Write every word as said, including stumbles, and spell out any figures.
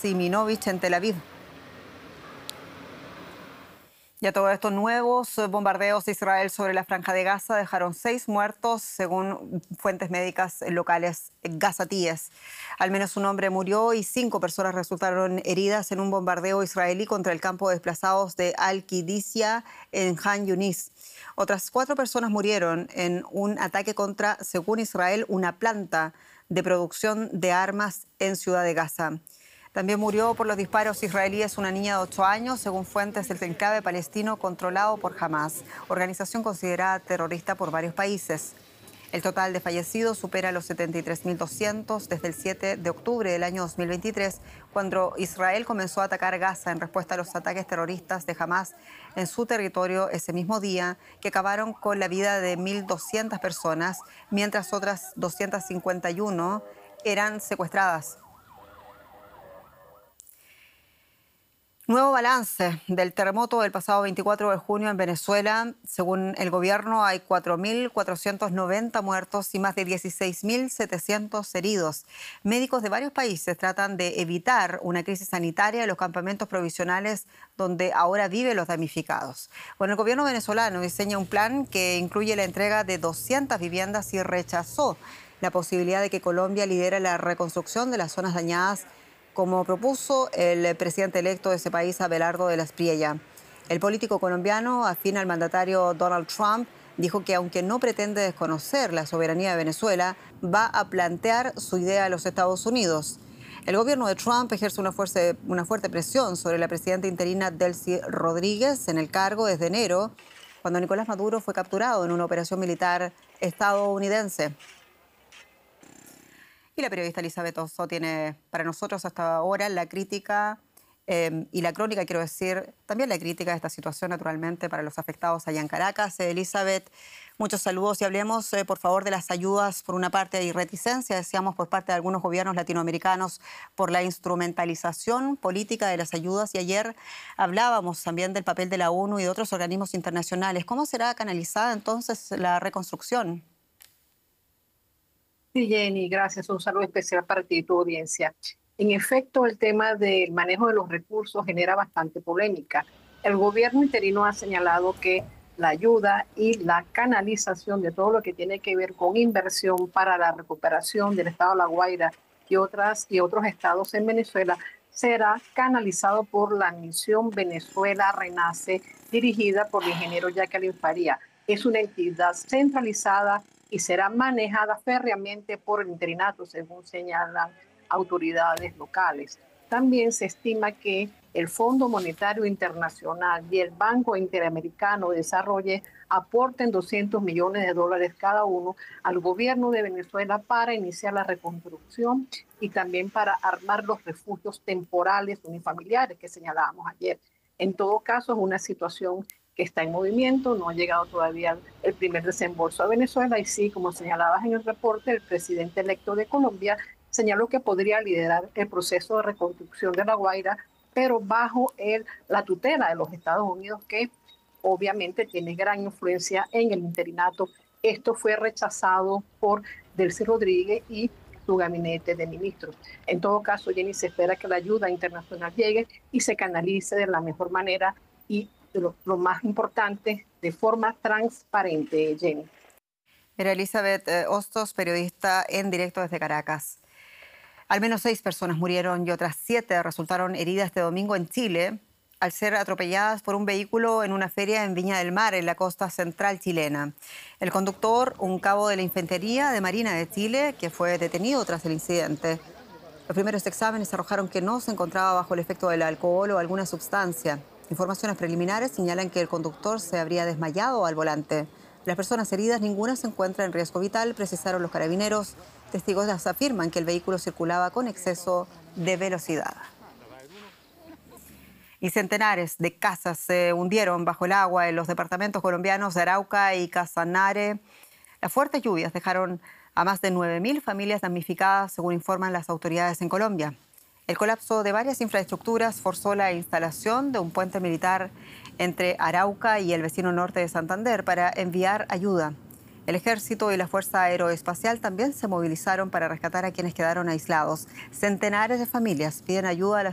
Siminovich en Tel Aviv. Y a todo esto, nuevos bombardeos de Israel sobre la Franja de Gaza dejaron seis muertos, según fuentes médicas locales gazatíes. Al menos un hombre murió y cinco personas resultaron heridas en un bombardeo israelí contra el campo de desplazados de Al-Qidisiyah en Han Yunis. Otras cuatro personas murieron en un ataque contra, según Israel, una planta de producción de armas en Ciudad de Gaza. También murió por los disparos israelíes una niña de ocho años, según fuentes del enclave palestino controlado por Hamas, organización considerada terrorista por varios países. El total de fallecidos supera los setenta y tres mil doscientos desde el siete de octubre del año dos mil veintitrés, cuando Israel comenzó a atacar Gaza en respuesta a los ataques terroristas de Hamas en su territorio ese mismo día, que acabaron con la vida de mil doscientas personas, mientras otras doscientas cincuenta y uno eran secuestradas. Nuevo balance del terremoto del pasado veinticuatro de junio en Venezuela. Según el gobierno, hay cuatro mil cuatrocientos noventa muertos y más de dieciséis mil setecientos heridos. Médicos de varios países tratan de evitar una crisis sanitaria en los campamentos provisionales donde ahora viven los damnificados. Bueno, el gobierno venezolano diseña un plan que incluye la entrega de doscientas viviendas y rechazó la posibilidad de que Colombia lidere la reconstrucción de las zonas dañadas, como propuso el presidente electo de ese país, Abelardo de la Espriella. El político colombiano, afín al mandatario Donald Trump, dijo que aunque no pretende desconocer la soberanía de Venezuela, va a plantear su idea a los Estados Unidos. El gobierno de Trump ejerce una fuerte, una fuerte presión sobre la presidenta interina Delcy Rodríguez en el cargo desde enero, cuando Nicolás Maduro fue capturado en una operación militar estadounidense. Y la periodista Elizabeth Osso tiene para nosotros hasta ahora la crítica eh, y la crónica, quiero decir, también la crítica de esta situación, naturalmente, para los afectados allá en Caracas. Eh, Elizabeth, muchos saludos y hablemos, eh, por favor, de las ayudas. Por una parte hay reticencia, decíamos, por parte de algunos gobiernos latinoamericanos por la instrumentalización política de las ayudas. Y ayer hablábamos también del papel de la ONU y de otros organismos internacionales. ¿Cómo será canalizada entonces la reconstrucción? Sí, Jenny, gracias. Un saludo especial para ti y tu audiencia. En efecto, el tema del manejo de los recursos genera bastante polémica. El gobierno interino ha señalado que la ayuda y la canalización de todo lo que tiene que ver con inversión para la recuperación del estado de La Guaira y, otras, y otros estados en Venezuela será canalizado por la misión Venezuela Renace, dirigida por el ingeniero Jacqueline Faría. Es una entidad centralizada y será manejada férreamente por el interinato, según señalan autoridades locales. También se estima que el Fondo Monetario Internacional y el Banco Interamericano de Desarrollo aporten doscientos millones de dólares cada uno al gobierno de Venezuela para iniciar la reconstrucción y también para armar los refugios temporales unifamiliares que señalábamos ayer. En todo caso, es una situación que está en movimiento, no ha llegado todavía el primer desembolso a Venezuela y sí, como señalabas en el reporte, el presidente electo de Colombia señaló que podría liderar el proceso de reconstrucción de La Guaira, pero bajo el, la tutela de los Estados Unidos, que obviamente tiene gran influencia en el interinato. Esto fue rechazado por Delcy Rodríguez y su gabinete de ministros. En todo caso, Jenny, se espera que la ayuda internacional llegue y se canalice de la mejor manera y Lo, lo más importante, de forma transparente, Jenny. Era Elizabeth eh, Hostos, periodista en directo desde Caracas. Al menos seis personas murieron y otras siete resultaron heridas este domingo en Chile al ser atropelladas por un vehículo en una feria en Viña del Mar, en la costa central chilena. El conductor, un cabo de la Infantería de Marina de Chile, que fue detenido tras el incidente. Los primeros exámenes arrojaron que no se encontraba bajo el efecto del alcohol o alguna sustancia. Informaciones preliminares señalan que el conductor se habría desmayado al volante. Las personas heridas, ninguna se encuentra en riesgo vital, precisaron los carabineros. Testigos afirman que el vehículo circulaba con exceso de velocidad. Y centenares de casas se hundieron bajo el agua en los departamentos colombianos de Arauca y Casanare. Las fuertes lluvias dejaron a más de nueve mil familias damnificadas, según informan las autoridades en Colombia. El colapso de varias infraestructuras forzó la instalación de un puente militar entre Arauca y el vecino norte de Santander para enviar ayuda. El ejército y la Fuerza Aeroespacial también se movilizaron para rescatar a quienes quedaron aislados. Centenares de familias piden ayuda a las